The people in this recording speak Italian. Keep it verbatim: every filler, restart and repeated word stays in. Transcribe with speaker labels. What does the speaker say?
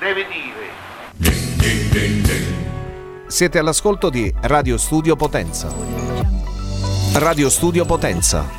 Speaker 1: deve dire.
Speaker 2: Siete all'ascolto di Radio Studio Potenza. Radio Studio Potenza.